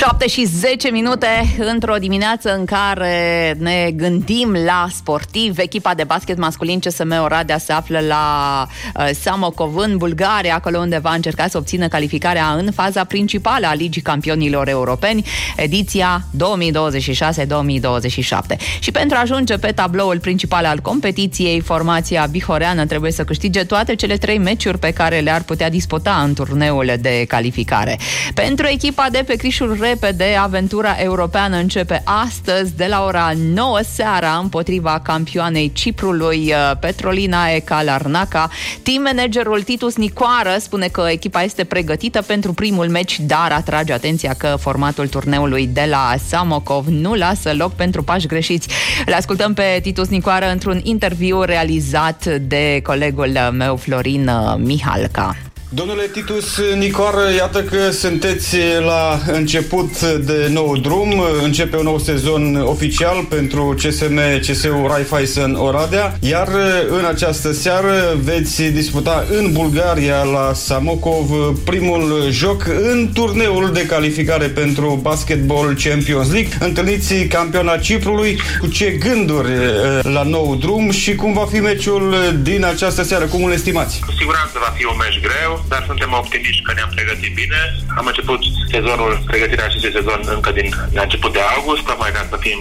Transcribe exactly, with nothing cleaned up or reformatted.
șapte și zece minute într-o dimineață în care ne gândim la sportiv. Echipa de basket masculin C S M Oradea se află la uh, Samokov în Bulgaria, acolo unde va încerca să obțină calificarea în faza principală a Ligii Campionilor Europeni, ediția două mii douăzeci și șase două mii douăzeci și șapte. Și pentru a ajunge pe tabloul principal al competiției, formația bihoreană trebuie să câștige toate cele trei meciuri pe care le-ar putea disputa în turneul de calificare. Pentru echipa de pe Crișul Repede, aventura europeană începe astăzi de la ora nouă seara împotriva campioanei Ciprului, Petrolina Eka Larnaca. Team managerul Titus Nicoară spune că echipa este pregătită pentru primul meci, dar atrage atenția că formatul turneului de la Samokov nu lasă loc pentru pași greșiți. Le ascultăm pe Titus Nicoară într-un interviu realizat de colegul meu Florin Mihalca. Domnule Titus Nicoară, iată că sunteți la început de nou drum, începe un nou sezon oficial pentru C S M C S U Raiffeisen Oradea, iar în această seară veți disputa în Bulgaria la Samokov primul joc în turneul de calificare pentru Basketball Champions League. Întâlniți campiona Ciprului. Cu ce gânduri la nou drum și cum va fi meciul din această seară? Cum îl estimați? Cu siguranță va fi un meci greu, dar suntem optimiști că ne-am pregătit bine. Am început sezonul, pregătirea acestui sezon încă din la început de august, tocmai ca să fim